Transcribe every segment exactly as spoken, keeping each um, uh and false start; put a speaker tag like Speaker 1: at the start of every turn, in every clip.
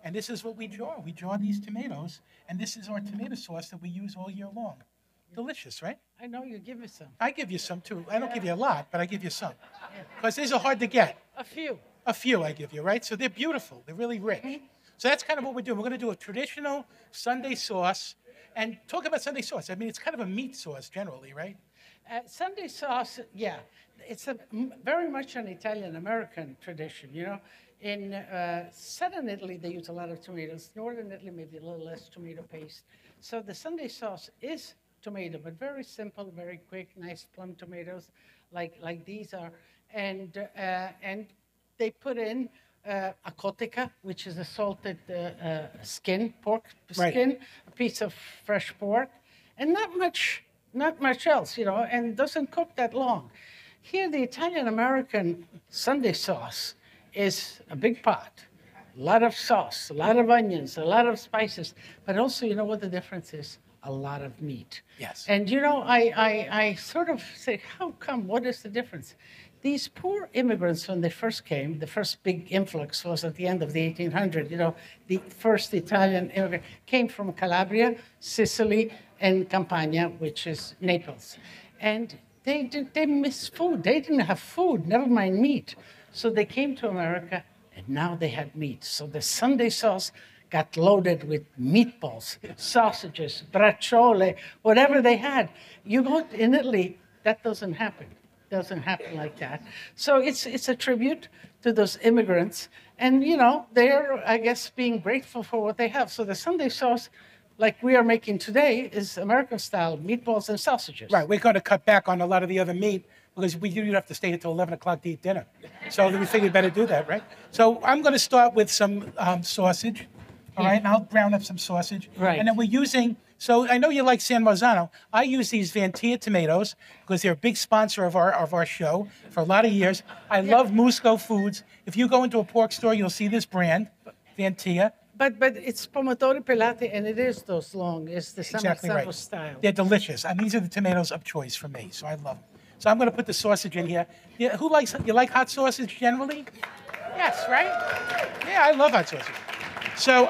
Speaker 1: And this is what we draw. We draw these tomatoes, and this is our tomato sauce that we use all year long. Delicious, right?
Speaker 2: I know you give me some.
Speaker 1: I give you some too. I don't give you a lot, but I give you some. Because these are hard to get.
Speaker 2: A few.
Speaker 1: A few I give you, right? So they're beautiful. They're really rich.
Speaker 2: Mm-hmm.
Speaker 1: So that's kind of what we're doing. We're going to do a traditional Sunday sauce. And talk about Sunday sauce. I mean, it's kind of a meat sauce generally, right?
Speaker 2: Uh, Sunday sauce, yeah, it's a, m- very much an Italian-American tradition, you know. In uh, southern Italy, they use a lot of tomatoes. Northern Italy, maybe a little less tomato paste. So the Sunday sauce is tomato, but very simple, very quick, nice plum tomatoes, like like these are. And uh, and they put in uh, a kotica, which is a salted uh, uh, skin, pork
Speaker 1: Right.
Speaker 2: skin, a piece of fresh pork, and not much, not much else, you know, and doesn't cook that long. Here, the Italian-American Sunday sauce is a big pot, a lot of sauce, a lot of onions, a lot of spices, but also, you know what the difference is? A lot of meat.
Speaker 1: Yes.
Speaker 2: And you know, I, I, I sort of say, how come? What is the difference? These poor immigrants, when they first came, the first big influx was at the end of the eighteen hundreds. You know, the first Italian immigrant came from Calabria, Sicily, and Campania, which is Naples. And they did, they missed food. They didn't have food, never mind meat. So they came to America, and now they had meat. So the Sunday sauce got loaded with meatballs, sausages, bracciole, whatever they had. You go in Italy, that doesn't happen. Doesn't happen like that. So it's it's a tribute to those immigrants, and you know they're, I guess, being grateful for what they have. So the Sunday sauce, like we are making today, is American style meatballs and sausages.
Speaker 1: Right. We're going to cut back on a lot of the other meat because we do have to stay until eleven o'clock to eat dinner. So we figured better do that, right? So I'm going to start with some um, sausage. All right, and I'll brown up some sausage.
Speaker 2: Right.
Speaker 1: And then we're using, so I know you like San Marzano. I use these Vantia tomatoes because they're a big sponsor of our of our show for a lot of years. I love Musco Foods. If you go into a pork store, you'll see this brand, Vantia.
Speaker 2: But but it's pomodori pelati, and it is those long. It's the San
Speaker 1: Exactly
Speaker 2: Marzano
Speaker 1: right.
Speaker 2: style.
Speaker 1: They're delicious. And these are the tomatoes of choice for me, so I love them. So I'm going to put the sausage in here. Yeah, who likes, you like hot sausage generally? Yes, right? Yeah, I love hot sausage. So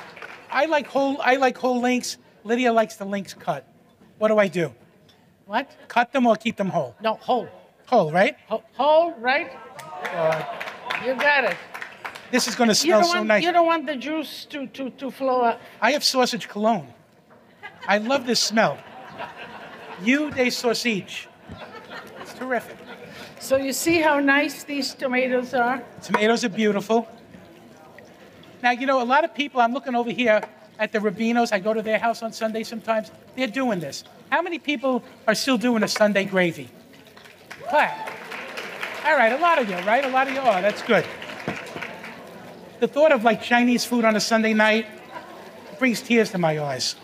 Speaker 1: I like whole, I like whole links. Lydia likes the links cut. What do I do?
Speaker 2: What?
Speaker 1: Cut them or keep them whole?
Speaker 2: No, whole.
Speaker 1: Whole, right?
Speaker 2: Whole, whole right? You got it.
Speaker 1: This is going to
Speaker 2: You
Speaker 1: smell
Speaker 2: don't,
Speaker 1: so
Speaker 2: want,
Speaker 1: nice.
Speaker 2: you don't want the juice to, to, to flow out.
Speaker 1: I have sausage cologne. I love this smell. You de sausage. It's terrific.
Speaker 2: So you see how nice these tomatoes are?
Speaker 1: Tomatoes are beautiful. Now, you know, a lot of people, I'm looking over here at the Rabinos. I go to their house on Sunday sometimes. They're doing this. How many people are still doing a Sunday gravy? Clap. All right, a lot of you, right? A lot of you. Oh, that's good. The thought of like Chinese food on a Sunday night brings tears to my eyes.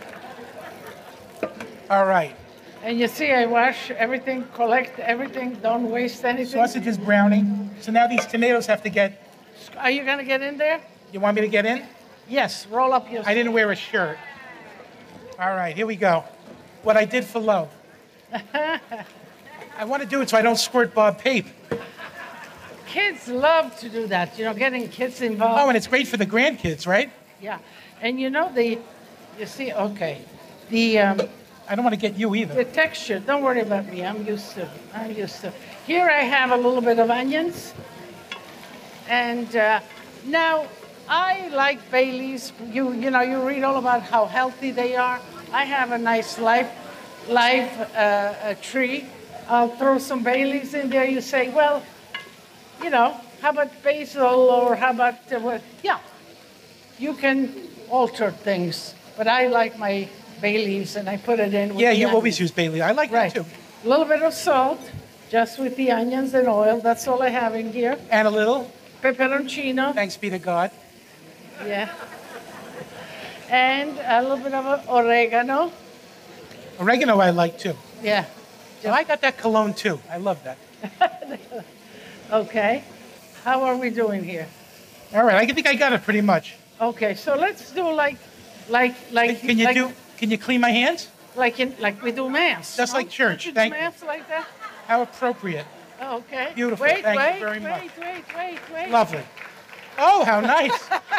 Speaker 1: All right.
Speaker 2: And you see I wash everything, collect everything, don't waste anything.
Speaker 1: Sausage is browning. So now these tomatoes have to get,
Speaker 2: Are you going to get in there?
Speaker 1: you want me to get in?
Speaker 2: Yes, roll up your...
Speaker 1: I didn't wear a shirt. All right, here we go. What I did for love. I want to do it so I don't squirt Bob Pape.
Speaker 2: Kids love to do that, you know, getting kids involved.
Speaker 1: Oh, and it's great for the grandkids, right?
Speaker 2: Yeah. And you know, the, you see, okay, the, um,
Speaker 1: I don't want to get you
Speaker 2: the
Speaker 1: either.
Speaker 2: texture, don't worry about me, I'm used to, I'm used to. Here I have a little bit of onions. And uh, now, I like Baileys. You, you know, you read all about how healthy they are. I have a nice live, live uh, a tree. I'll throw some Baileys in there. You say, well, you know, how about basil or how about, uh, what? Yeah, you can alter things. But I like my Baileys and I put it in with
Speaker 1: Yeah,
Speaker 2: the
Speaker 1: you
Speaker 2: onions.
Speaker 1: always use Bailey. I like
Speaker 2: Right.
Speaker 1: that too.
Speaker 2: A little bit of salt, just with the onions and oil. That's all I have in here.
Speaker 1: And a little,
Speaker 2: Peperoncino.
Speaker 1: thanks be to God.
Speaker 2: Yeah. And a little bit of oregano.
Speaker 1: Oregano I like too.
Speaker 2: Yeah.
Speaker 1: So I got that cologne too. I love that.
Speaker 2: Okay. How are we doing here?
Speaker 1: All right, I think I got it pretty much.
Speaker 2: Okay, so let's do like, like, like.
Speaker 1: Can you
Speaker 2: like,
Speaker 1: do, can you clean my hands?
Speaker 2: Like in, like we do mass.
Speaker 1: Just
Speaker 2: no?
Speaker 1: like church,
Speaker 2: Don't you do
Speaker 1: thank you.
Speaker 2: mass like that?
Speaker 1: How appropriate.
Speaker 2: Oh, okay.
Speaker 1: Beautiful,
Speaker 2: Wait,
Speaker 1: thank you
Speaker 2: wait,
Speaker 1: very
Speaker 2: wait,
Speaker 1: much.
Speaker 2: wait, wait, wait, wait.
Speaker 1: Lovely. Oh, how nice.